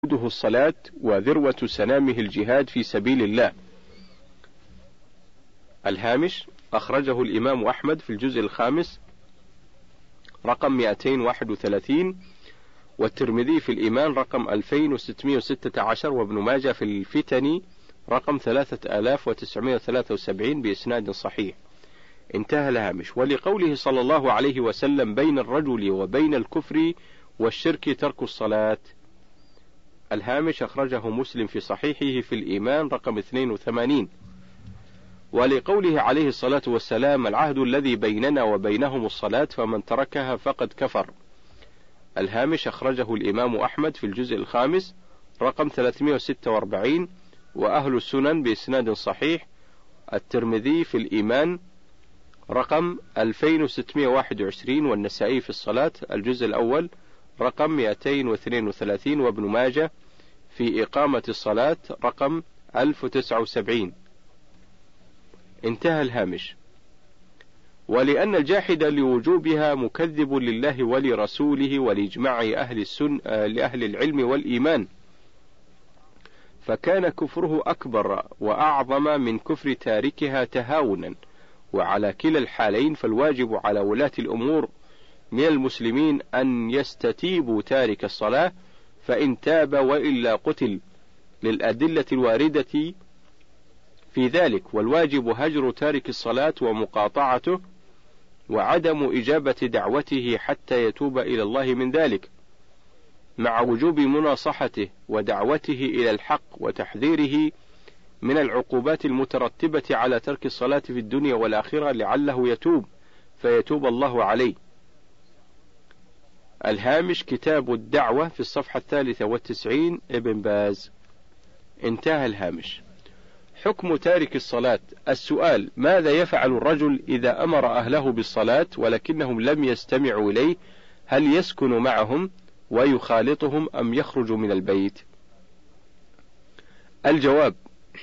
الصلاة وذروة سنامه الجهاد في سبيل الله. الهامش: أخرجه الإمام أحمد في الجزء الخامس رقم 231، والترمذي في الإيمان رقم 2616، وابن ماجه في الفتن رقم 3973 بإسناد صحيح. انتهى الهامش. ولقوله صلى الله عليه وسلم: بين الرجل وبين الكفر والشرك ترك الصلاة. الهامش: أخرجه مسلم في صحيحه في الإيمان رقم 82. ولقوله عليه الصلاة والسلام: العهد الذي بيننا وبينهم الصلاة فمن تركها فقد كفر. الهامش: أخرجه الإمام أحمد في الجزء الخامس رقم 346، وأهل السنن بإسناد صحيح. الترمذي في الإيمان رقم 2621، والنسائي في الصلاة الجزء الأول رقم 232، وابن ماجه في إقامة الصلاة رقم 1079. انتهى الهامش. ولأن الجاحد لوجوبها مكذب لله ولرسوله ولإجماع لأهل العلم والإيمان، فكان كفره أكبر وأعظم من كفر تاركها تهاونا. وعلى كلا الحالين فالواجب على ولاة الأمور من المسلمين أن يستتيبوا تارك الصلاة، فإن تاب وإلا قتل، للأدلة الواردة في ذلك. والواجب هجر تارك الصلاة ومقاطعته وعدم إجابة دعوته حتى يتوب إلى الله من ذلك، مع وجوب مناصحته ودعوته إلى الحق وتحذيره من العقوبات المترتبة على ترك الصلاة في الدنيا والآخرة لعله يتوب فيتوب الله عليه. الهامش: كتاب الدعوة في الصفحة 93، ابن باز. انتهى الهامش. حكم تارك الصلاة. السؤال: ماذا يفعل الرجل إذا أمر أهله بالصلاة ولكنهم لم يستمعوا إليه؟ هل يسكن معهم ويخالطهم أم يخرج من البيت؟ الجواب: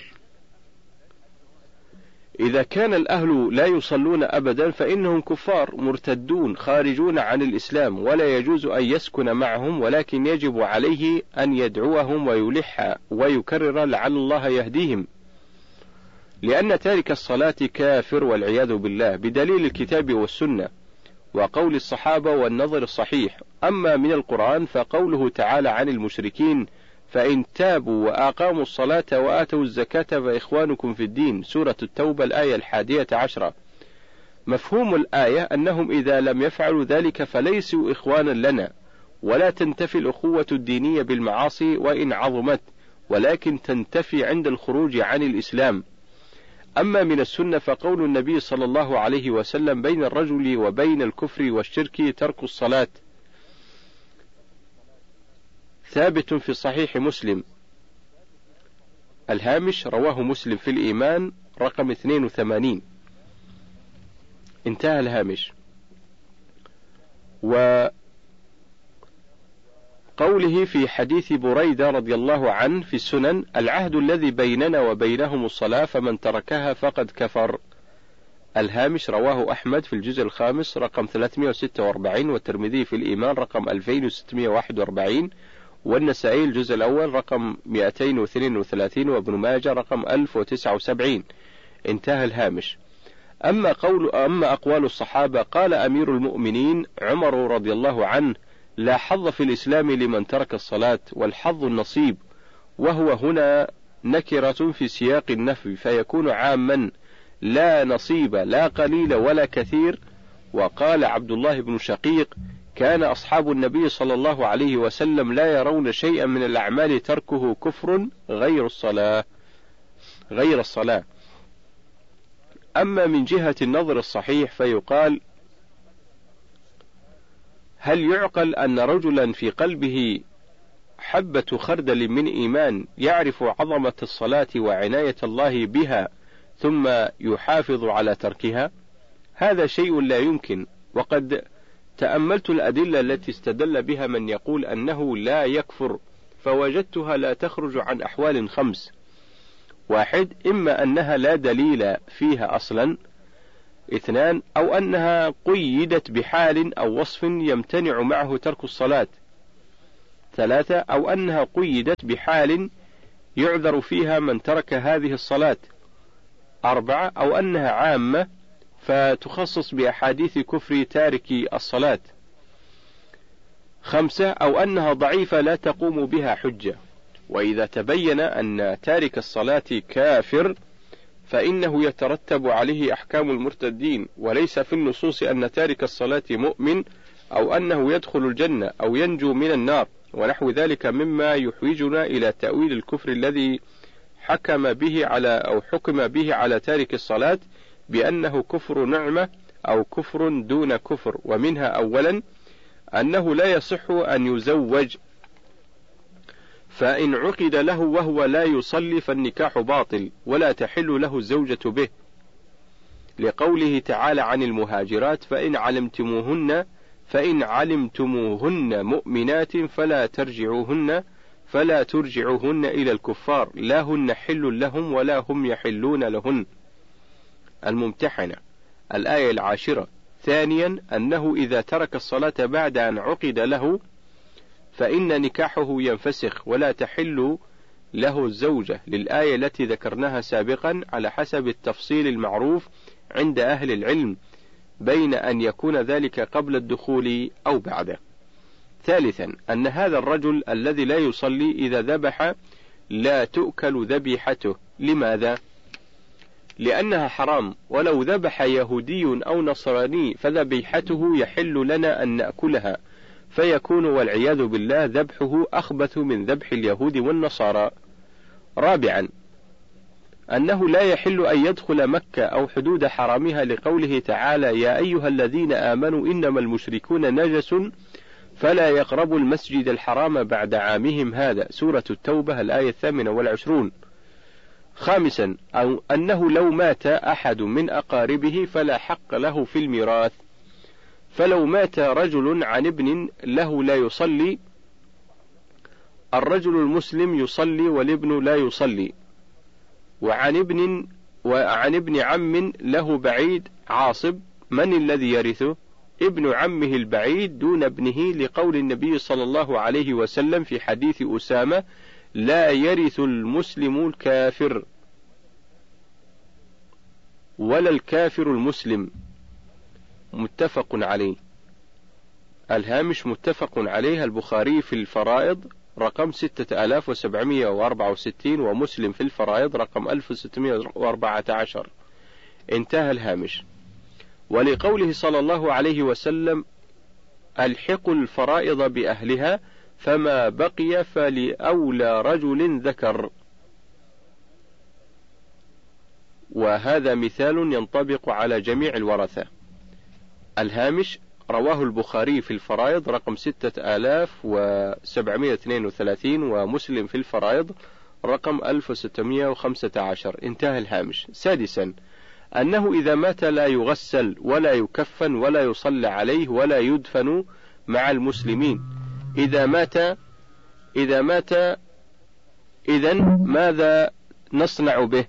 إذا كان الأهل لا يصلون أبدا فإنهم كفار مرتدون خارجون عن الإسلام، ولا يجوز أن يسكن معهم، ولكن يجب عليه أن يدعوهم ويلح ويكرر لعل الله يهديهم، لأن تارك الصلاة كافر والعياذ بالله، بدليل الكتاب والسنة وقول الصحابة والنظر الصحيح. أما من القرآن فقوله تعالى عن المشركين: فإن تابوا وأقاموا الصلاة وآتوا الزكاة فإخوانكم في الدين، سورة التوبة الآية 11. مفهوم الآية أنهم إذا لم يفعلوا ذلك فليسوا إخوانا لنا، ولا تنتفي الأخوة الدينية بالمعاصي وإن عظمت، ولكن تنتفي عند الخروج عن الإسلام. أما من السنة فقول النبي صلى الله عليه وسلم: بين الرجل وبين الكفر والشرك ترك الصلاة، ثابت في صحيح مسلم. الهامش: رواه مسلم في الإيمان رقم 82. انتهى الهامش. وقوله في حديث بريدة رضي الله عنه في السنن: العهد الذي بيننا وبينهم الصلاة فمن تركها فقد كفر. الهامش: رواه أحمد في الجزء الخامس رقم 346، والترمذي في الإيمان رقم 2641، والنسائي الجزء الأول رقم 232، وابن ماجه رقم 1079. انتهى الهامش. أما أقوال الصحابة: قال أمير المؤمنين عمر رضي الله عنه: لا حظ في الإسلام لمن ترك الصلاة، والحظ النصيب، وهو هنا نكرة في سياق النفي فيكون عاما، لا نصيب لا قليل ولا كثير. وقال عبد الله بن شقيق: كان أصحاب النبي صلى الله عليه وسلم لا يرون شيئا من الأعمال تركه كفر غير الصلاة. أما من جهة النظر الصحيح فيقال: هل يعقل أن رجلا في قلبه حبة خردل من إيمان يعرف عظمة الصلاة وعناية الله بها ثم يحافظ على تركها؟ هذا شيء لا يمكن. وقد تأملت الأدلة التي استدل بها من يقول أنه لا يكفر، فوجدتها لا تخرج عن أحوال 5: 1. إما أنها لا دليل فيها أصلا، 2. أو أنها قيدت بحال أو وصف يمتنع معه ترك الصلاة، 3. أو أنها قيدت بحال يعذر فيها من ترك هذه الصلاة. 4. أو أنها عامة فتخصص بأحاديث كفر تارك الصلاة. 5. أو أنها ضعيفة لا تقوم بها حجة. وإذا تبين أن تارك الصلاة كافر فإنه يترتب عليه أحكام المرتدين، وليس في النصوص أن تارك الصلاة مؤمن أو أنه يدخل الجنة أو ينجو من النار ونحو ذلك مما يحوجنا إلى تأويل الكفر الذي حكم به على تارك الصلاة بأنه كفر نعمة أو كفر دون كفر. ومنها أولا أنه لا يصح أن يزوج، فإن عقد له وهو لا يصلي فالنكاح باطل ولا تحل له الزوجة به، لقوله تعالى عن المهاجرات: فإن علمتموهن مؤمنات فلا ترجعوهن إلى الكفار، لا هن حل لهم ولا هم يحلون لهن. الممتحنة، الآية 10. ثانيا أنه إذا ترك الصلاة بعد أن عقد له فإن نكاحه ينفسخ ولا تحل له الزوجة، للآية التي ذكرناها سابقا على حسب التفصيل المعروف عند أهل العلم بين أن يكون ذلك قبل الدخول أو بعده. ثالثا أن هذا الرجل الذي لا يصلي إذا ذبح لا تؤكل ذبيحته. لماذا؟ لأنها حرام، ولو ذبح يهودي أو نصراني فذبيحته يحل لنا أن نأكلها، فيكون والعياذ بالله ذبحه أخبث من ذبح اليهود والنصارى. رابعا أنه لا يحل أن يدخل مكة أو حدود حرامها، لقوله تعالى: يا أيها الذين آمنوا إنما المشركون نجس فلا يقربوا المسجد الحرام بعد عامهم هذا، سورة التوبة الآية 28. خامسا أو أنه لو مات أحد من أقاربه فلا حق له في الميراث، فلو مات رجل عن ابن له لا يصلي، الرجل المسلم يصلي والابن لا يصلي، وعن ابن عم له بعيد عاصب، من الذي يرثه؟ ابن عمه البعيد دون ابنه، لقول النبي صلى الله عليه وسلم في حديث أسامة: لا يرث المسلم الكافر ولا الكافر المسلم. متفق عليه. الهامش متفق عليه البخاري في الفرائض رقم 6764 ومسلم في الفرائض رقم 1614. انتهى الهامش. ولقوله صلى الله عليه وسلم: ألحقوا الفرائض بأهلها فما بقي فلأولى رجل ذكر. وهذا مثال ينطبق على جميع الورثة. الهامش: رواه البخاري في الفرائض رقم 6732 ومسلم في الفرائض رقم 1615. انتهى الهامش. سادسا أنه إذا مات لا يغسل ولا يكفن ولا يصلى عليه ولا يدفن مع المسلمين. إذا مات إذن ماذا نصنع به؟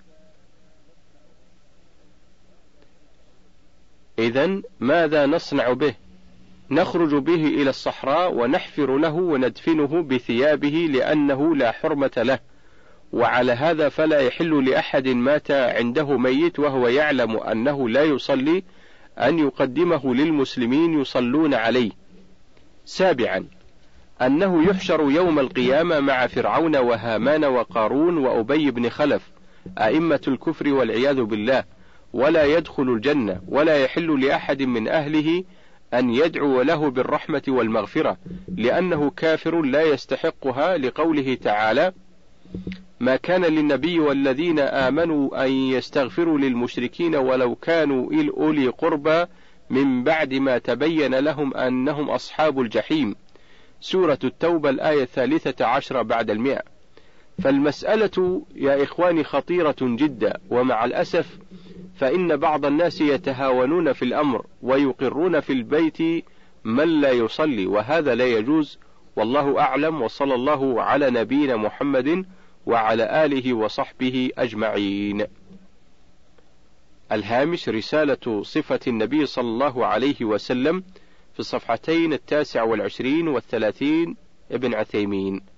نخرج به إلى الصحراء ونحفر له وندفنه بثيابه لأنه لا حرمة له. وعلى هذا فلا يحل لأحد مات عنده ميت وهو يعلم أنه لا يصلي أن يقدمه للمسلمين يصلون عليه. سابعا أنه يحشر يوم القيامة مع فرعون وهامان وقارون وأبي بن خلف أئمة الكفر والعياذ بالله، ولا يدخل الجنة، ولا يحل لأحد من أهله أن يدعو له بالرحمة والمغفرة، لأنه كافر لا يستحقها، لقوله تعالى: ما كان للنبي والذين آمنوا أن يستغفروا للمشركين ولو كانوا أولي قربى من بعد ما تبين لهم أنهم أصحاب الجحيم، سورة التوبة الآية 13 بعد 100. فالمسألة يا إخواني خطيرة جدا، ومع الأسف فإن بعض الناس يتهاونون في الأمر ويقرون في البيت من لا يصلي، وهذا لا يجوز، والله أعلم، وصلى الله على نبينا محمد وعلى آله وصحبه أجمعين. الهامش: رسالة صفة النبي صلى الله عليه وسلم في الصفحتين 29 و30 ابن عثيمين.